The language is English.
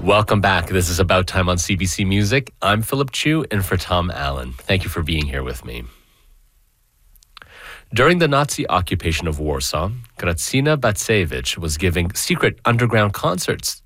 Welcome back. This is About Time on CBC Music. I'm Philip Chu in for Tom Allen. Thank you for being here with me. During the Nazi occupation of Warsaw, Grażyna Bacewicz was giving secret underground concerts